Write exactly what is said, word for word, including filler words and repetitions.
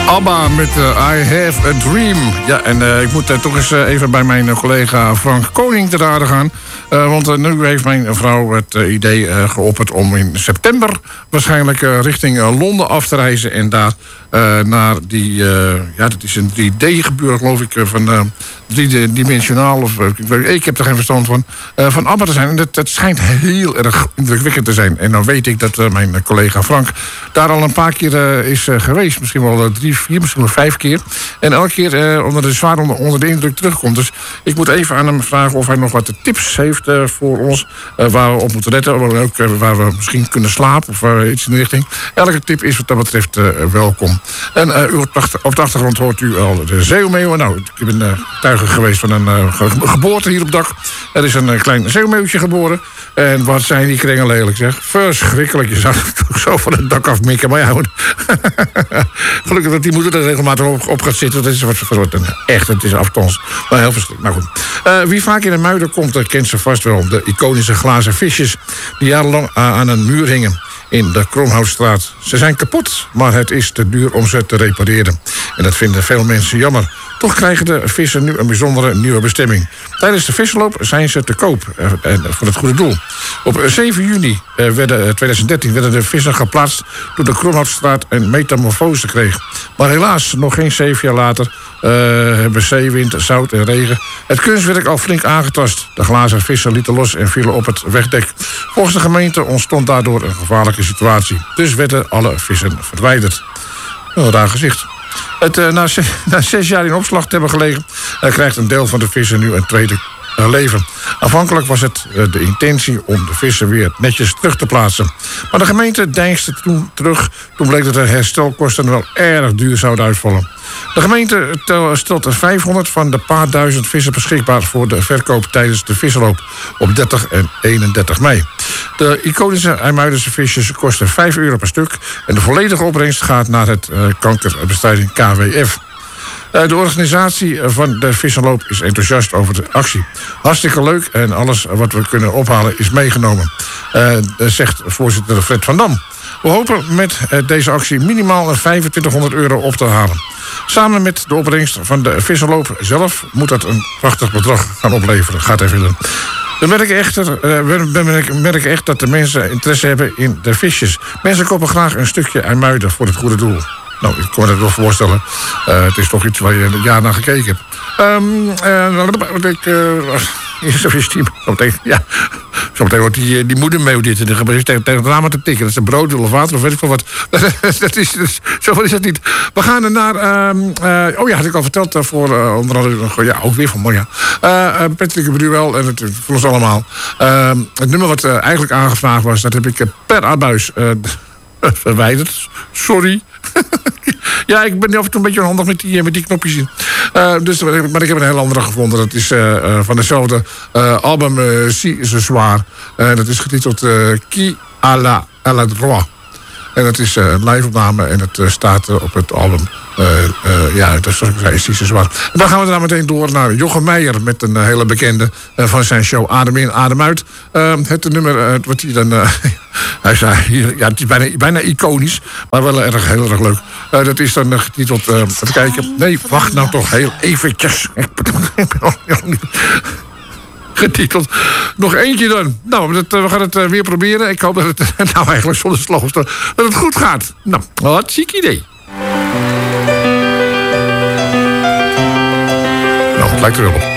ABBA met uh, I Have a Dream. Ja, en uh, ik moet uh, toch eens uh, even bij mijn uh, collega Frank Koning te raden gaan. Uh, want uh, nu heeft mijn vrouw het uh, idee uh, geopperd om in september waarschijnlijk uh, richting uh, Londen af te reizen. En daar uh, naar die, uh, ja, dat is een drie D-gebeuren geloof ik, uh, van uh, driedimensionaal. Of, uh, ik, weet, ik heb er geen verstand van. Uh, van ABBA te zijn. En dat, dat schijnt heel erg indrukwekkend te zijn. En dan weet ik dat uh, mijn collega Frank daar al een paar keer uh, is uh, geweest. Misschien wel uh, drie, vier, misschien wel vijf keer. En elke keer uh, onder de zwaar onder, onder de indruk terugkomt. Dus ik moet even aan hem vragen of hij nog wat tips heeft uh, voor ons. Uh, waar we op moeten letten. Maar ook uh, waar we misschien kunnen slapen. Of uh, iets in de richting. Elke tip is wat dat betreft uh, welkom. En uh, op de achtergrond hoort u al de zeemeeuwen. Nou, ik ben uh, getuige geweest van een uh, geboorte hier op het dak. Er is een uh, klein zeemeeuwtje geboren. En wat zijn die kringen lelijk, zeg. Verschrikkelijk. Je zou het zo van het dak afmikken. Maar ja, gelukkig dat die moeder er regelmatig op, op gaat zitten. Dat is wat verrot. Echt, het is aftons. Maar heel verschrikkelijk. Nou goed. Uh, wie vaak in de Muiden komt, uh, kent ze vast wel. De iconische glazen visjes die jarenlang uh, aan een muur hingen in de Kromhoutstraat. Ze zijn kapot, maar het is te duur om ze te repareren. En dat vinden veel mensen jammer. Toch krijgen de vissen nu een bijzondere nieuwe bestemming. Tijdens de vissenloop zijn ze te koop uh, voor het goede doel. Op zeven juni uh, werden, uh, tweeduizend dertien werden de vissen geplaatst toen de Kromhoutstraat een metamorfose kreeg. Maar helaas, nog geen zeven jaar later uh, hebben zeewind, zout en regen het kunstwerk al flink aangetast. De glazen vissen lieten los en vielen op het wegdek. Volgens de gemeente ontstond daardoor een gevaarlijke situatie. Dus werden alle vissen verwijderd. Een raar gezicht. Het, uh, na, zes, na zes jaar in opslag te hebben gelegen, uh, krijgt een deel van de vissen nu een tweede uh, leven. Aanvankelijk was het uh, de intentie om de vissen weer netjes terug te plaatsen. Maar de gemeente deinsde toen terug. Toen bleek dat de herstelkosten wel erg duur zouden uitvallen. De gemeente stelt vijfhonderd van de paar duizend vissen beschikbaar voor de verkoop tijdens de vissenloop op dertig en eenendertig mei. De iconische IJmuidense visjes kosten vijf euro per stuk en de volledige opbrengst gaat naar het uh, kankerbestrijding K W F. Uh, de organisatie van de vissenloop is enthousiast over de actie. Hartstikke leuk en alles wat we kunnen ophalen is meegenomen, uh, zegt voorzitter Fred van Dam. We hopen met deze actie minimaal vijfentwintighonderd euro op te halen. Samen met de opbrengst van de vissenloop zelf moet dat een prachtig bedrag gaan opleveren. Gaat even in. We merken, echter, uh, we merken echt dat de mensen interesse hebben in de visjes. Mensen kopen graag een stukje IJmuiden voor het goede doel. Nou, ik kan me dat wel voorstellen. Uh, het is toch iets waar je een jaar naar gekeken hebt. Um, uh, ik, uh, zometeen, ja, zometeen wordt die, die moedermeeuw dit en dan gebeurt tegen, tegen het raam te tikken. Dat is een brood of water of weet ik veel wat. dat is, dus, zo is dat niet. We gaan er naar... Um, uh, oh ja, had ik al verteld uh, voor uh, onder andere... Ja, ook weer van Moja. Uh, uh, Patrick Bruwel en het voor ons allemaal. Uh, het nummer wat uh, eigenlijk aangevraagd was, dat heb ik uh, per abuis uh, verwijderd. Sorry. Ja, ik ben af en toe een beetje onhandig met die, met die knopjes in. Uh, dus, maar ik heb een heel andere gevonden. Dat is uh, uh, van dezelfde uh, album uh, Si Ce Soir. Uh, dat is getiteld uh, Qui a la, a la droit. En dat is uh, een live-opname en het uh, staat uh, op het album. Uh, uh, ja, dat is zoals ik zei, Si Ce Soir. En dan gaan we daarna meteen door naar Jochem Meijer met een uh, hele bekende uh, van zijn show Adem in, Adem uit. Uh, het nummer uh, wat hij dan... Uh, hij zei, ja, het is bijna, bijna iconisch, maar wel erg, heel erg leuk. Uh, dat is dan uh, getiteld... Uh, even kijken. Nee, wacht nou toch heel eventjes. Getiteld. Nog eentje dan. Nou, dat, uh, we gaan het uh, weer proberen. Ik hoop dat het, uh, nou eigenlijk zonder sloof, dat het goed gaat. Nou, wat ziek idee. Nou, het lijkt er wel op.